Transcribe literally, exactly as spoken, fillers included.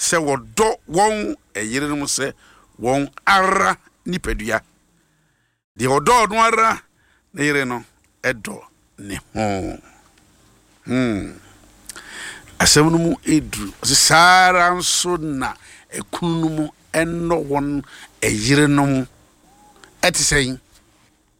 se wodo won eyerenom se won ara nipadua de wodo no ara na yere no edo ne ho hmm asem no mu edru sara nso na ekunu mu enno won eyerenom etisen